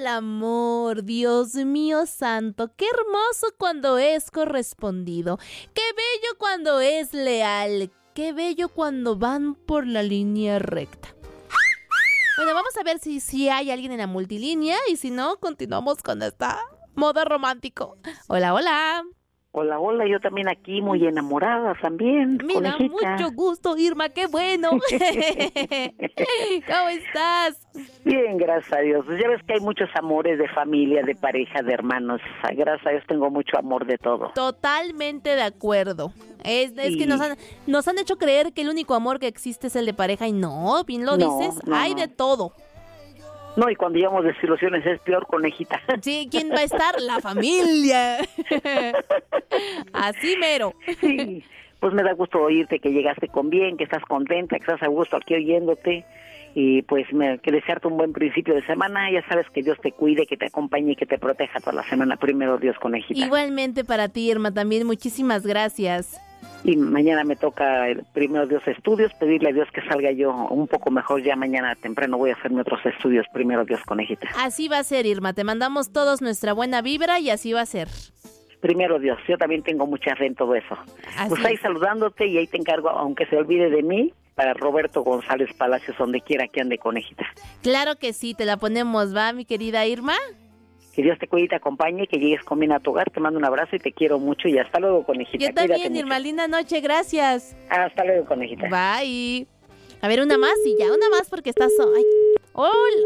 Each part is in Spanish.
el amor, Dios mío santo, qué hermoso cuando es correspondido, qué bello cuando es leal, qué bello cuando van por la línea recta. Bueno, vamos a ver si hay alguien en la multilínea y si no, continuamos con esta modo romántico. Hola, hola. Hola, hola, yo también aquí muy enamorada también. Me da mucho gusto, Irma, qué bueno. ¿Cómo estás? Bien, gracias a Dios. Pues ya ves que hay muchos amores de familia, de pareja, de hermanos. Gracias a Dios tengo mucho amor de todo. Totalmente de acuerdo. Es que nos han hecho creer que el único amor que existe es el de pareja y no, bien lo dices, hay de todo. No, y cuando llevamos desilusiones es peor, conejita. Sí, ¿quién va a estar? La familia. Así mero. Sí, pues me da gusto oírte que llegaste con bien, que estás contenta, que estás a gusto aquí oyéndote. Y pues que desearte un buen principio de semana. Ya sabes que Dios te cuide, que te acompañe y que te proteja toda la semana. Primero Dios, conejita. Igualmente para ti, Irma, también muchísimas gracias. Y mañana me toca, primero Dios, estudios, pedirle a Dios que salga yo un poco mejor. Ya mañana temprano voy a hacerme otros estudios, primero Dios, conejita. Así va a ser, Irma, te mandamos todos nuestra buena vibra y así va a ser. Primero Dios, yo también tengo mucha fe en todo eso. Así pues ahí es. Saludándote y ahí te encargo, aunque se olvide de mí, para Roberto González Palacios, donde quiera que ande, conejita. Claro que sí, te la ponemos, ¿va, mi querida Irma? Que Dios te cuide y te acompañe, que llegues con bien a tu hogar. Te mando un abrazo y te quiero mucho. Y hasta luego, conejita. Yo también, Irma, linda noche, gracias. Hasta luego, conejita. Bye. A ver, una más y ya, una más porque estás... Ay. ¡Hola!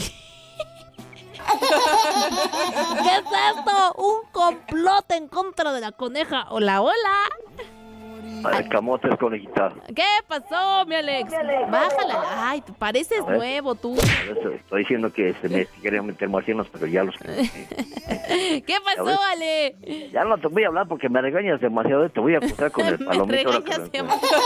¿Qué es esto? Un complot en contra de la coneja. Hola, hola. Ay, camotes, conejita. ¿Qué pasó, mi Alex? Bájala. Ay, pareces nuevo tú. Estoy diciendo que se me querían meter marcianos, pero ya los... ¿Qué pasó, Ale? Ya no te voy a hablar porque me regañas demasiado. Te voy a acusar con el palomito. Me regañas demasiado.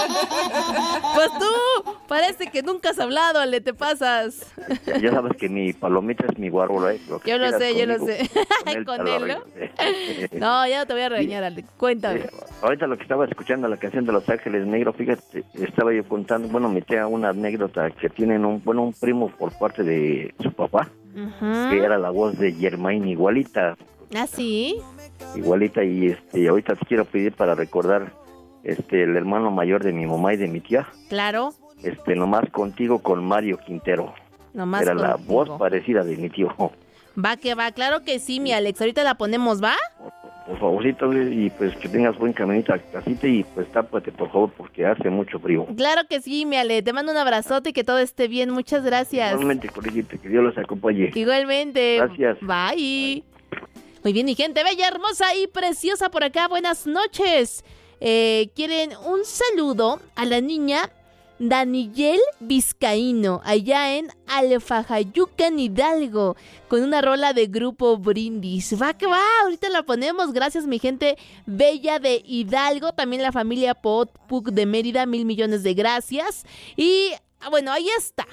Pues tú, parece que nunca has hablado, Ale, te pasas. Ya sabes que mi palomita es mi guarro, ¿eh? Yo lo sé. Con él, ¿no? No, ya no te voy a regañar, Ale. Cuéntame. Ahorita lo que estaba escuchando, la canción de Los Ángeles Negros, fíjate, estaba yo contando, mi tía, una anécdota que tienen un primo por parte de su papá, que era la voz de Germain, igualita. ¿Ah, sí? Igualita, y ahorita te quiero pedir para recordar el hermano mayor de mi mamá y de mi tía. Claro. Nomás contigo, con Mario Quintero. Nomás era contigo. La voz parecida de mi tío. Va que va, claro que sí, mi Alex. Ahorita la ponemos, ¿va? Por favorcito, y pues que tengas buen caminito a casita y pues tápate, por favor, porque hace mucho frío. Claro que sí, mi Ale. Te mando un abrazote y que todo esté bien. Muchas gracias. Igualmente, coleguita, que Dios los acompañe. Igualmente. Gracias. Bye. Muy bien, mi gente bella, hermosa y preciosa por acá. Buenas noches. Quieren un saludo a la niña Daniyel Vizcaíno, allá en Alfajayucan, Hidalgo, con una rola de Grupo Brindis. Va que va, ahorita la ponemos. Gracias, mi gente bella de Hidalgo, también la familia Potpuc de Mérida, 1,000 millones de gracias. Y bueno, ahí está.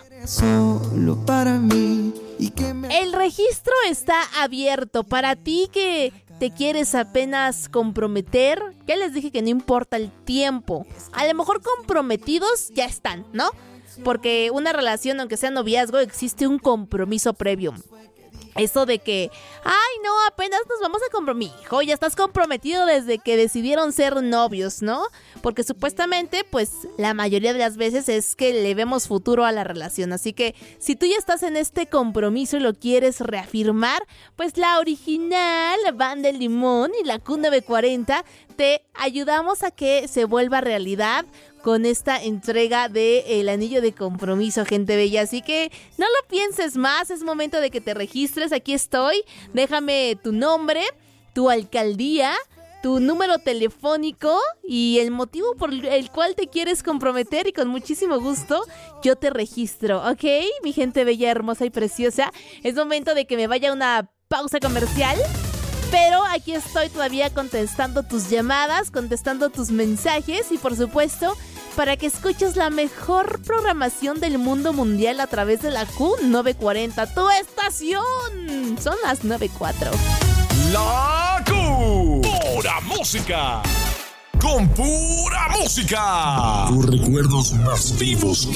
Solo para mí y que El registro está abierto para ti que te quieres apenas comprometer. Ya les dije que no importa el tiempo. A lo mejor comprometidos ya están, ¿no? Porque una relación, aunque sea noviazgo, existe un compromiso previo. Eso de que, ay, no, apenas nos vamos a comprometer. Hijo, ya estás comprometido desde que decidieron ser novios, ¿no? Porque supuestamente, pues, la mayoría de las veces es que le vemos futuro a la relación. Así que, si tú ya estás en este compromiso y lo quieres reafirmar, pues la original Banda El Limón y la Q940 te ayudamos a que se vuelva realidad con esta entrega de el anillo de compromiso, gente bella. Así que no lo pienses más, es momento de que te registres. Aquí estoy, déjame tu nombre, tu alcaldía, tu número telefónico y el motivo por el cual te quieres comprometer, y con muchísimo gusto yo te registro, ¿ok? Mi gente bella, hermosa y preciosa, es momento de que me vaya a una pausa comercial. Pero aquí estoy todavía contestando tus llamadas, contestando tus mensajes y por supuesto para que escuches la mejor programación del mundo mundial a través de la Q940, tu estación. Son las 9:04. La Q. Pura música. Con pura música. Tus recuerdos más vivos.